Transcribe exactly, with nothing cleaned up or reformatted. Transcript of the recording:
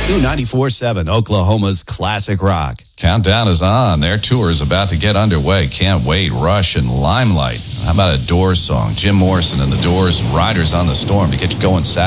ninety-four point seven, Oklahoma's classic rock. Countdown is on. Their tour is about to get underway. Can't wait. Rush and Limelight. How about a Doors song? Jim Morrison and the Doors and Riders on the Storm to get you going Saturday.